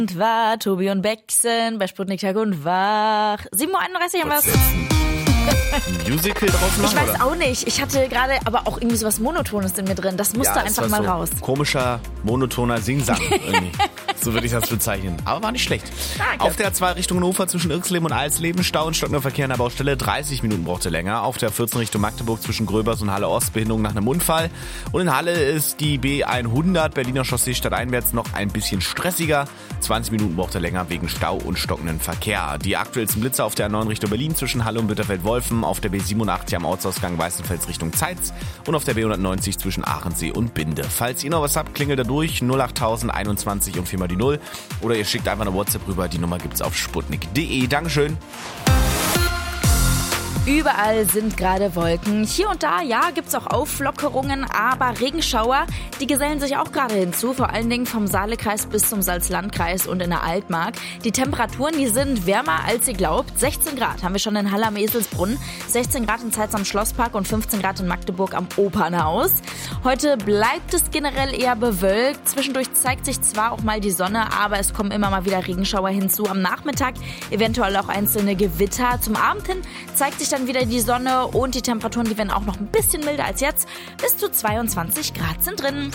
Und war Tobi und Bexen bei Sputnik Tag und Wach. 7.31 Uhr haben wir es. Ein Musical draus machen, Ich weiß oder? auch nicht. Ich hatte gerade aber auch irgendwie sowas Monotones in mir drin. Das musste Ja, einfach ist das mal so raus. Komischer, monotoner Singsang irgendwie. So würde ich das bezeichnen. Aber war nicht schlecht. Danke. Auf der 2 Richtung Hannover zwischen Irxleben und Alsleben Stau und stockender Verkehr an der Baustelle. 30 Minuten brauchte länger. Auf der 14 Richtung Magdeburg zwischen Gröbers und Halle Ost Behinderung nach einem Unfall. Und in Halle ist die B100 Berliner Chaussee stadteinwärts noch ein bisschen stressiger. 20 Minuten brauchte länger wegen Stau und stockenden Verkehr. Die aktuellsten Blitzer auf der 9 Richtung Berlin zwischen Halle und Bitterfeld-Wolfen. Auf der B87 am Ortsausgang Weißenfels Richtung Zeitz. Und auf der B190 zwischen Aachensee und Binde. Falls ihr noch was habt, klingelt da durch 08000 21 und 4 mal die 0. Oder ihr schickt einfach eine WhatsApp rüber. Die Nummer gibt's auf sputnik.de. Dankeschön. Überall sind gerade Wolken. Hier und da, ja, gibt's auch Auflockerungen, aber Regenschauer, die gesellen sich auch gerade hinzu, vor allen Dingen vom Saalekreis bis zum Salzlandkreis und in der Altmark. Die Temperaturen, die sind wärmer, als ihr glaubt. 16 Grad haben wir schon in Halle am Eselsbrunn, 16 Grad in Zeitz am Schlosspark und 15 Grad in Magdeburg am Opernhaus. Heute bleibt es generell eher bewölkt. Zwischendurch zeigt sich zwar auch mal die Sonne, aber es kommen immer mal wieder Regenschauer hinzu. Am Nachmittag eventuell auch einzelne Gewitter. Zum Abend hin zeigt sich dann wieder die Sonne und die Temperaturen, die werden auch noch ein bisschen milder als jetzt. Bis zu 22 Grad sind drin.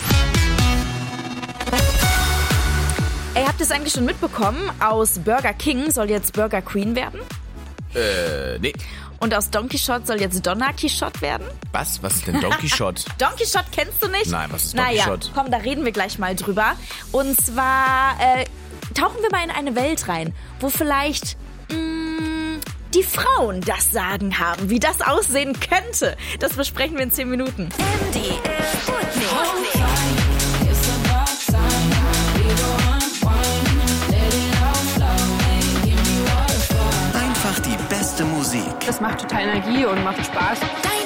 Ey, habt ihr es eigentlich schon mitbekommen? Aus Burger King soll jetzt Burger Queen werden. Nee. Und aus Don Quixote soll jetzt Donna Quixote werden. Was? Was ist denn Don Quixote? Don Quixote kennst du nicht? Nein, was ist Don Quixote? Komm, da reden wir gleich mal drüber. Und zwar tauchen wir mal in eine Welt rein, wo vielleicht die Frauen das Sagen haben, wie das aussehen könnte. Das besprechen wir in 10 Minuten. MDR Sputnik. Einfach die beste Musik. Das macht total Energie und macht Spaß. Dein